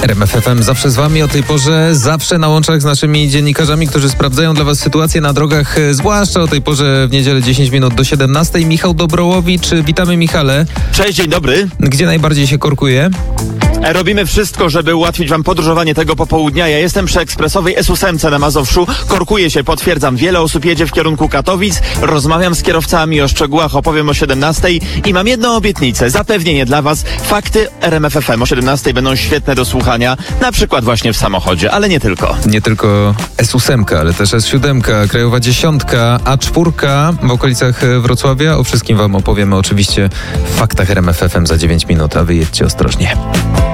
RMF FM zawsze z wami o tej porze, zawsze na łączach z naszymi dziennikarzami, którzy sprawdzają dla was sytuację na drogach, zwłaszcza o tej porze w niedzielę 10 minut do 17. Michał Dobrołowicz, witamy Michale. Cześć, dzień dobry. Gdzie najbardziej się korkuje? Robimy wszystko, żeby ułatwić wam podróżowanie tego popołudnia. Ja jestem przy ekspresowej S8 na Mazowszu. Korkuje się, potwierdzam. Wiele osób jedzie w kierunku Katowic. Rozmawiam z kierowcami, o szczegółach opowiem o 17. I mam jedną obietnicę, zapewnienie dla was. Fakty RMF FM o 17 będą świetne do słuchania. Na przykład właśnie w samochodzie, ale nie tylko. Nie tylko S8, ale też S7, Krajowa 10, A4 w okolicach Wrocławia. O wszystkim wam opowiemy oczywiście w faktach RMF FM za 9 minut, a wy jedźcie ostrożnie.